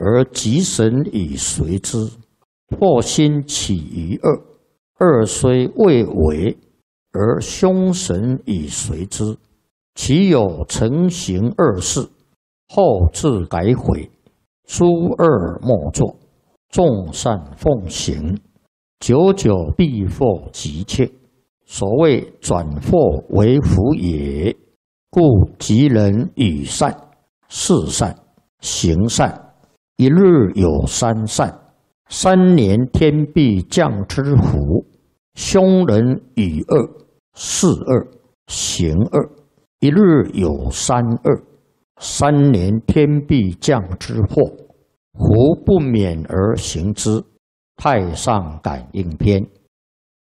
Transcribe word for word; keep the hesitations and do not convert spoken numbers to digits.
而吉神以随之。祸心起于恶，恶虽未为，而凶神以随之。其有成行恶事，后自改悔，诸恶莫作，众善奉行，久久必获吉切。所谓转祸为福也。故吉人与善、事善、行善，一日有三善，三年天必降之福。凶人与恶、事恶、行恶，一日有三恶，三年天必降之祸。福不免而行之。太上感应篇。